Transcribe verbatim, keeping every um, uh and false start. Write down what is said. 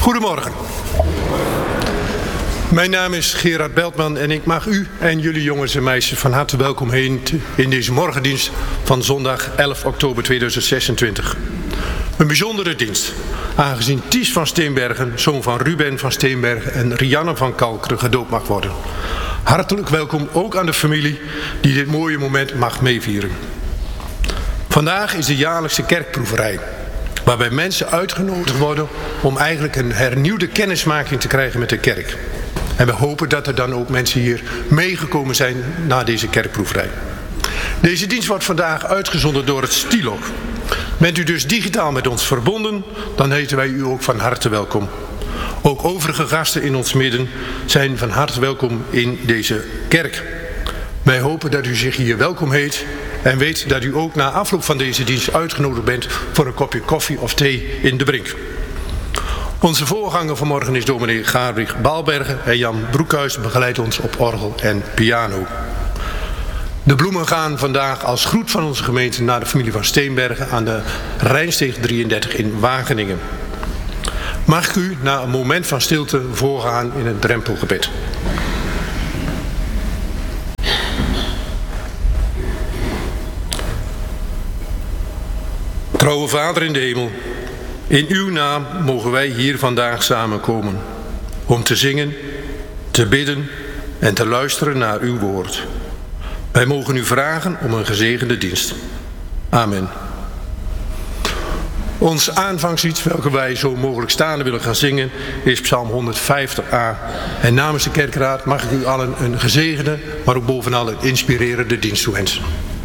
Goedemorgen. Mijn naam is Gerard Beltman en ik mag u en jullie jongens en meisjes van harte welkom heten in deze morgendienst van zondag elf oktober tweeduizend zesentwintig. Een bijzondere dienst, aangezien Ties van Steenbergen, zoon van Ruben van Steenbergen en Rianne van Kalkeren gedoopt mag worden. Hartelijk welkom ook aan de familie die dit mooie moment mag meevieren. Vandaag is de jaarlijkse kerkproeverij, waarbij mensen uitgenodigd worden om eigenlijk een hernieuwde kennismaking te krijgen met de kerk. En we hopen dat er dan ook mensen hier meegekomen zijn na deze kerkproeverij. Deze dienst wordt vandaag uitgezonden door het Stilok. Bent u dus digitaal met ons verbonden, dan heten wij u ook van harte welkom. Ook overige gasten in ons midden zijn van harte welkom in deze kerk. Wij hopen dat u zich hier welkom heet en weet dat u ook na afloop van deze dienst uitgenodigd bent voor een kopje koffie of thee in de Brink. Onze voorganger vanmorgen is dominee Gabriel Baalbergen en Jan Broekhuis begeleidt ons op orgel en piano. De bloemen gaan vandaag als groet van onze gemeente naar de familie van Steenbergen aan de Rijnsteeg drieëndertig in Wageningen. Mag ik u na een moment van stilte voorgaan in het drempelgebed. Trouwe Vader in de hemel, in uw naam mogen wij hier vandaag samenkomen om te zingen, te bidden en te luisteren naar uw woord. Wij mogen u vragen om een gezegende dienst. Amen. Ons aanvangslied, welke wij zo mogelijk staande willen gaan zingen, is Psalm honderdvijftig a. En namens de kerkraad mag ik u allen een gezegende, maar ook bovenal een inspirerende dienst toewensen.